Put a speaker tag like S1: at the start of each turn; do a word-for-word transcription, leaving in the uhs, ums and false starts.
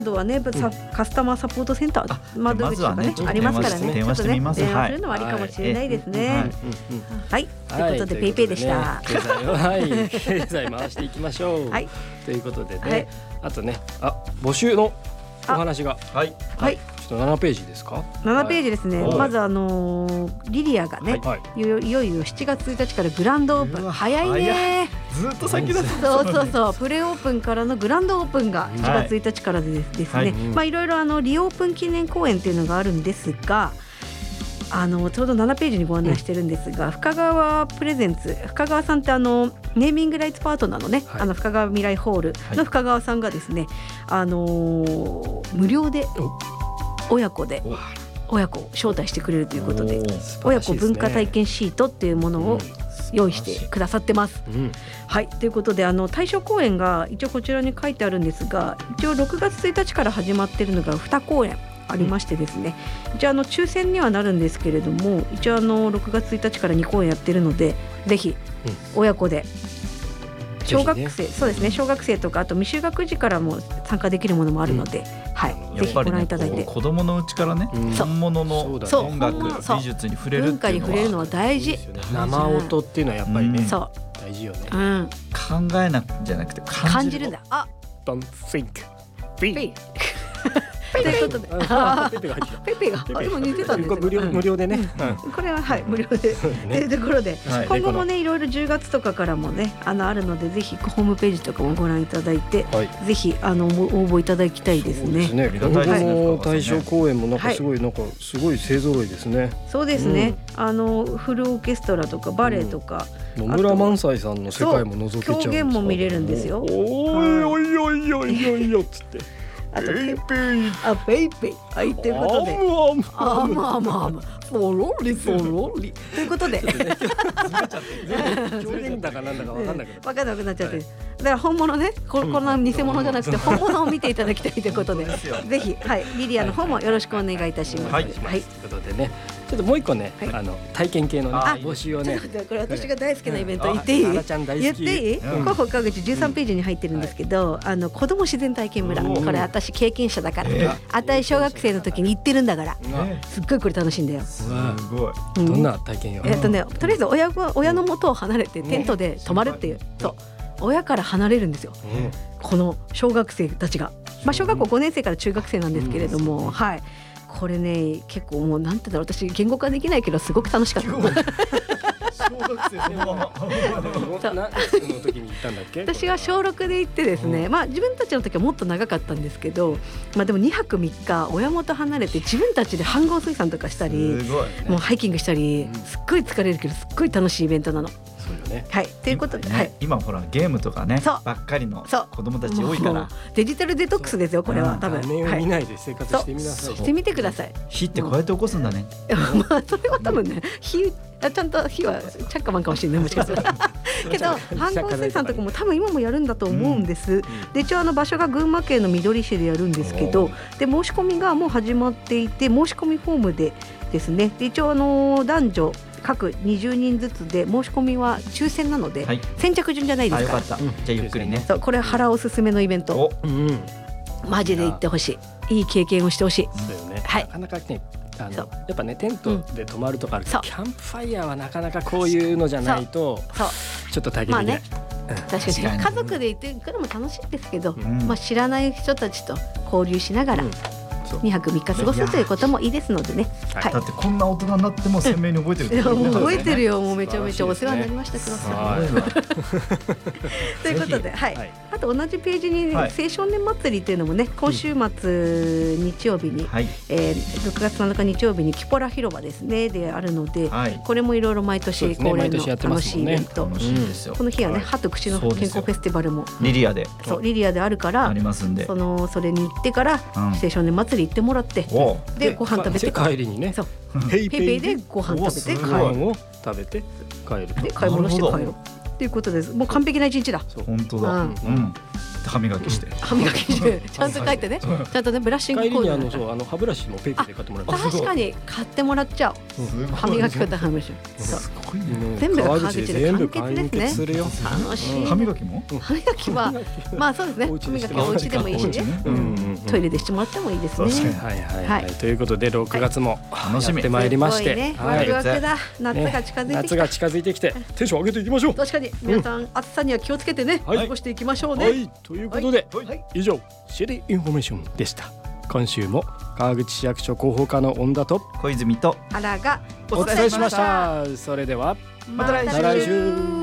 S1: あとはね、うん、カスタマーサポートセンター窓口とかね、
S2: ま
S1: ありますからね、
S2: 電話してみます。
S1: 電話するのもありかもしれないですね。はい、ということでペイペイでした。
S3: 経済をはい経済回していきましょう。はい、ということでね、あとね、あ募集のお話が
S2: はい
S1: はい。
S3: ななページですか。
S1: ななページですね。まずあのリリアがね、いよいよしちがつついたちからグランドオープン。早いね。
S2: ずっと先だ。
S1: そうそうそう。プレオープンからのグランドオープンがしちがつついたちからでですね。まあいろいろあのリオープン記念公演っていうのがあるんですが、あのちょうどななページにご案内してるんですが、深川プレゼンツ、深川さんってあのネーミングライツパートナーのね、あの深川未来ホールの深川さんがですね、あの無料で親子で親子を招待してくれるということで、親子文化体験シートっていうものを用意してくださってます。うん、はいということで、あの対象公演が一応こちらに書いてあるんですが、一応ろくがつついたちから始まっているのがに公演ありましてですね、うん、一応あの抽選にはなるんですけれども、一応あのろくがつついたちからに公演やってるので、ぜひ親子で、小学生、ね、そうですね、小学生とかあと未就学児からも参加できるものもあるので、うん、はい、ぜひご覧いただいて、
S2: 子供のうちからね、うん、本物の音楽、美術に触れるっていうのは、文化に触れるのは
S1: 大事。
S3: 生音っていうのはやっぱりね、うん、そう大事よね。
S1: うん、
S2: 考えなくじゃなくて
S1: 感じるんだ。あ、
S3: Don't think, be。
S1: ということで、ペペがでも似てたんですよ。
S3: 無料無料でね。
S1: これははい無料でというところで、今後もねいろいろじゅうがつとかからもねあのあるので、ぜひホームページとかもご覧いただいて、ぜひあの応募いただきたいですね。
S3: 今後の対象公演もなんかすごいなんかすごい勢ぞろいですね。
S1: そうですね。あのフルオーケストラとかバレエとか、
S3: 野村萬斎さんの世界も覗けちゃう。
S1: 狂言も見れるんですよ。
S3: おいおいおいおいおいおっつって。
S1: あとペイペイ、あペイペイ、はい、ということで、あまあまあまあ、ポロリポロリということで、
S3: 狂言だかなんだか分かんなくなっ
S1: 分かんなくなっちゃって、だから本物ね、こんな偽物じゃなくて本物を見ていただきたいということで、ぜひはいリリアの方もよろしくお願いいたします。
S3: はい、ということでね。ちょっともう一個ね、あの体験系の募集をね、
S1: これ私が大好きなイベント言っていい？言っていい？候補川口じゅうさんページに入ってるんですけど、あの子ども自然体験村、これ私経験者だから、あたい小学生の時に行ってるんだから、すっごいこれ楽しいんだよ。
S2: すごい。
S3: どんな体験よ？
S1: えっとね、とりあえず親が親の元を離れてテントで泊まるっていう、そう親から離れるんですよ。この小学生たちが、まあ小学校ごねん生から中学生なんですけれども、はい。これね結構もうなんてだろう、私言語化できないけどすごく楽しかった。小学
S3: 生そのままの時に行ったんだっけ？
S1: 私は小ろくで行ってですね、まあ自分たちの時はもっと長かったんですけど、まあでもにはくみっか親元離れて自分たちで飯盒水産とかしたり、もうハイキングしたり、すっごい疲れるけどすっごい楽しいイベントなの。
S3: そうよね。
S1: はい、ということで、はい、
S2: 今ほらゲームとかねばっかりの子供たち多いから、
S1: デジタルデトックスですよこれは多分。
S3: 画面を見ないで生活してみなさい。
S1: してみてください。
S2: 火ってこうやって起こすんだね。
S1: まあそれは多分ね、火ちゃんと火はチャッカマンかもしれない、もしかしたらけど飯盒水産とかも多分今もやるんだと思うんです、うん、で一応あの場所が群馬県のみどり市でやるんですけど、で申し込みがもう始まっていて、申し込みフォームでですね、で一応あの男女各にじゅうにんずつで申し込みは抽選なので、はい、先着順じゃないですから。
S2: あ、よかった、うん、じゃあゆっくりね。
S1: そう、これ原おすすめのイベント、うん、マジで行ってほしい、いい経験をしてほしい。
S3: そうよね、
S1: はい、
S3: なかなかね、あのやっぱねテントで泊まるとかあるけど、うん、キャンプファイヤーはなかなかこういうのじゃないとちょっと体験できない。まあね、うん、確かに家族で行ってくるのも楽しいですけど、うん、まあ、知らない人たちと交流しながら、うん、にはくみっか過ごすということもいいですのでね、
S2: はい、だってこんな大人になっても鮮明に覚えてる、
S1: うん、覚えてるよ、もうめちゃめちゃお世話になりました、黒さんということで、はい、はい、あと同じページに、ね、はい、青少年祭りっていうのもね、今週末日曜日に、はい、えー、ろくがつなのか日曜日にキポラ広場ですねであるので、はい、これもいろいろ毎年恒例の楽しいイベント、ね、この日はね、歯と口の健康フェスティバルも
S2: リリアで、
S1: そうリリアであるからありますんで、そのそれに行ってから、うん、青少年祭り行ってもらって、でご飯食べて
S3: 帰りにね、
S1: そうペイペイでご飯食べて帰る、
S3: を食べて帰ると、
S1: で買い物して帰るということです。もう完璧な一日だ。
S2: 本当だ、うんうん、 歯磨きして
S1: 歯磨きしてちゃんと帰ってねちゃんとねブラッシング
S3: 帰りにあのそうあの歯ブラシもペイペイで買ってもらって
S1: 確かに買ってもらっちゃう歯磨き粉と歯ブラシ
S2: すごいね
S1: 全部が川口で完結ですね楽しい
S2: 歯磨きも
S1: 歯磨きはまあそうですね歯磨きはお家でもいいしねトイレでしてもらってもいいですね
S3: はいはいはいということでろくがつも楽しみやってまいりまして
S1: ワクワクだ夏が近づいてき
S3: 夏が近づいてきてテンション上げていきましょう
S1: 確かに皆さん暑さには気をつけてね過ごしていきましょうね
S3: はいということで以上シェリーインフォメーションでした。今週も川口市役所広報課の恩田と
S2: 小泉と
S1: 原が
S3: お伝えしました。それでは
S1: また来週。